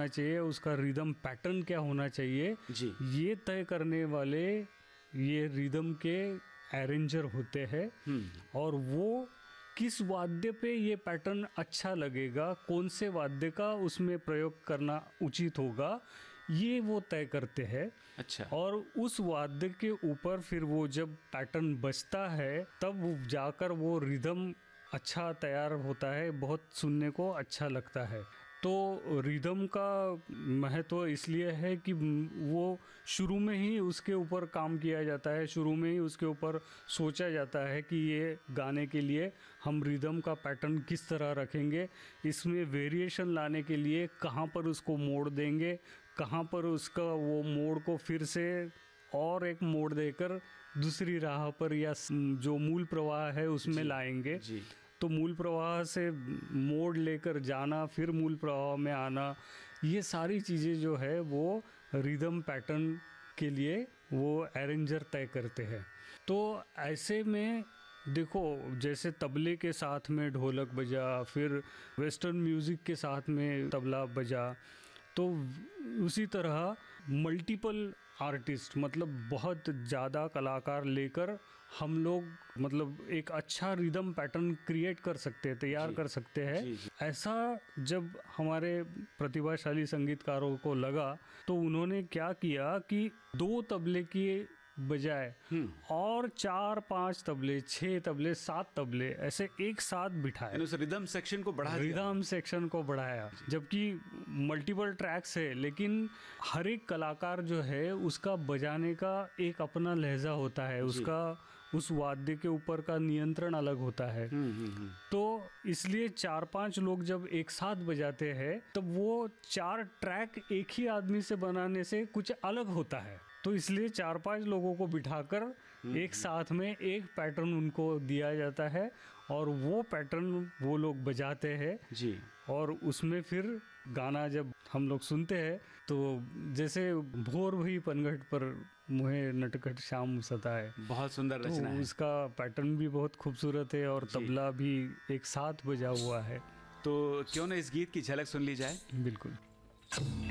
होना चाहिए, उसका रिदम पैटर्न क्या होना चाहिए जी। ये तय करने वाले ये रिदम के अरेंजर होते हैं। और वो किस वाद्य पे ये पैटर्न अच्छा लगेगा, कौन से वाद्य का उसमें प्रयोग करना उचित होगा, ये वो तय करते हैं। अच्छा। और उस वाद्य के ऊपर फिर वो जब पैटर्न बजता है तब जाकर वो रिदम अच्छा तैयार होता है, बहुत सुनने को अच्छा लगता है। तो रिदम का महत्व इसलिए है कि वो शुरू में ही उसके ऊपर काम किया जाता है, शुरू में ही उसके ऊपर सोचा जाता है कि ये गाने के लिए हम रिदम का पैटर्न किस तरह रखेंगे, इसमें वेरिएशन लाने के लिए कहाँ पर उसको मोड़ देंगे, कहाँ पर उसका वो मोड़ को फिर से और एक मोड़ देकर दूसरी राह पर या जो मूल प्रवाह है उसमें लाएंगे। जी। तो मूल प्रवाह से मोड़ लेकर जाना, फिर मूल प्रवाह में आना, ये सारी चीज़ें जो है वो रिदम पैटर्न के लिए वो अरेंजर तय करते हैं। तो ऐसे में देखो, जैसे तबले के साथ में ढोलक बजा, फिर वेस्टर्न म्यूज़िक के साथ में तबला बजा, तो उसी तरह मल्टीपल आर्टिस्ट मतलब बहुत ज़्यादा कलाकार लेकर हम लोग मतलब एक अच्छा रिदम पैटर्न क्रिएट कर सकते हैं, तैयार कर सकते हैं। ऐसा जब हमारे प्रतिभाशाली संगीतकारों को लगा तो उन्होंने क्या किया कि 2 तबले की बजाय और 4-5 तबले, 6 तबले, 7 तबले ऐसे एक साथ बिठाए, उस रिदम सेक्शन को बढ़ा दिया। रिदम सेक्शन को बढ़ाया। जबकि मल्टीपल ट्रैक्स है, लेकिन हर एक कलाकार जो है उसका बजाने का एक अपना लहजा होता है, उसका उस वाद्य के ऊपर का नियंत्रण अलग होता है। तो इसलिए 4-5 लोग जब एक साथ बजाते हैं तब वो 4 ट्रैक एक ही आदमी से बनाने से कुछ अलग होता है। तो इसलिए 4-5 लोगों को बिठाकर एक साथ में एक पैटर्न उनको दिया जाता है और वो पैटर्न वो लोग बजाते हैं जी। और उसमें फिर गाना जब हम लोग सुनते हैं तो जैसे भोर भई पनघट पर मुहे नटखट शाम सताए, बहुत सुंदर रचना है। उसका पैटर्न भी बहुत खूबसूरत है और तबला भी एक साथ बजा हुआ है। तो क्यों ना इस गीत की झलक सुन ली जाए। बिल्कुल।